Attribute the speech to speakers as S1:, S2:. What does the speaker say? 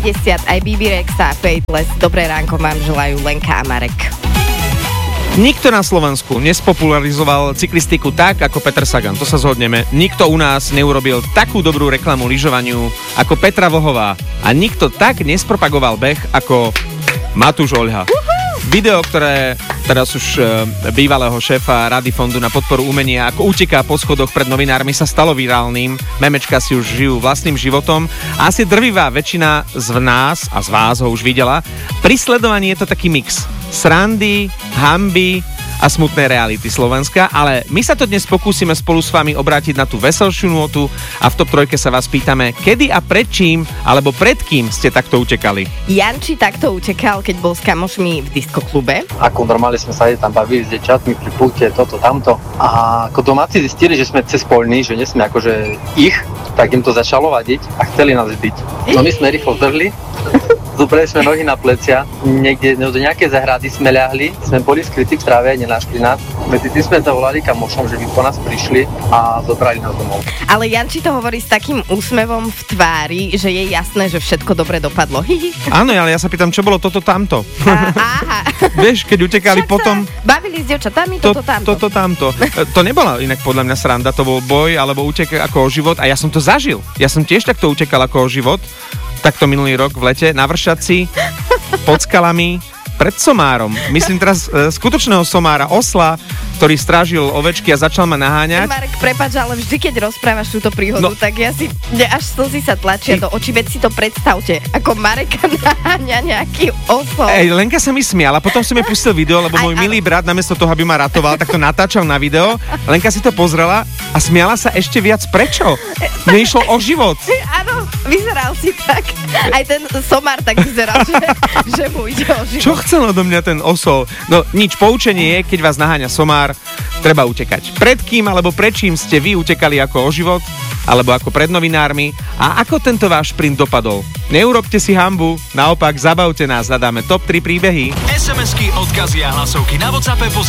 S1: 10 aj Bibi Rexa a Faithless. Dobré ránko vám želajú Lenka a Marek.
S2: Nikto na Slovensku nespopularizoval cyklistiku tak, ako Peter Sagan, to sa zhodneme. Nikto u nás neurobil takú dobrú reklamu lyžovaniu ako Petra Vlhová. A nikto tak nespropagoval beh ako Matúš Oľha. Video, ktoré teraz už bývalého šéfa Rady fondu na podporu umenia, ako uteká po schodoch pred novinármi, sa stalo virálnym. Memečka si už žijú vlastným životom a asi drvivá väčšina z nás a z vás ho už videla. Pri sledovaní je to taký mix srandy, hanby a smutnej reality Slovenska, ale my sa to dnes pokúsime spolu s vami obrátiť na tú veselšiu nôtu a v Top 3 sa vás pýtame, kedy a pred čím alebo pred kým ste takto utekali.
S1: Janči takto utekal, keď bol s kamošmi v diskoklube.
S3: Ako normálne sme sa tam bavili s dečatmi pri pulte, toto, tamto. A ako domáci zistili, že sme cez polní, že nie sme akože ich, tak im to začalo vadiť a chceli nás zbiť. No my sme rýchlo zdrhli. Zobrali sme nohy na plecia, niekde do nejakej zahrady sme ľahli, sme boli skrytí v tráve, nenašli nás. Medzi tým sme zavolali kamošom, že by po nás prišli a zobrali nás domov.
S1: Ale Janči to hovorí s takým úsmevom v tvári, že je jasné, že všetko dobre dopadlo.
S2: Áno, ale ja sa pýtam, čo bolo toto tamto.
S1: Aha.
S2: Vieš, keď utekali potom...
S1: Bavili s dievčatami toto tamto.
S2: To nebola inak podľa mňa sranda, to bol boj alebo utek ako o život a ja som to zažil. Ja som tiež takto utekal ako o život. Takto minulý rok v lete na Vršaci, pod skalami, pred somárom. Myslím teraz skutočného somára, osla, ktorý strážil ovečky a začal ma naháňať.
S1: Marek, prepáč, ale vždy, keď rozprávaš túto príhodu, tak ja si, až slzy sa tlačia do očí, veď si to predstavte, ako Mareka naháňa nejaký osol.
S2: Lenka sa mi smiala, potom som jej pustil video, lebo môj milý brat namiesto toho, aby ma ratoval, tak to natáčal na video. Lenka si to pozrela a smiala sa ešte viac. Prečo? Mne išlo o život.
S1: Áno, vyzeral si tak. Aj ten somár tak vyzeral, že mu ide o život.
S2: Čo chcel odo mňa ten osol? No nič, poučenie je, keď vás naháňa somár, treba utekať. Pred kým alebo pred čím ste vy utekali ako o život, alebo ako pred novinármi a ako tento váš sprint dopadol? Neurobte si hanbu, naopak zabavte nás, zadáme top 3 príbehy.
S4: SMS-ky, odkazy a hlasovky na WhatsAppe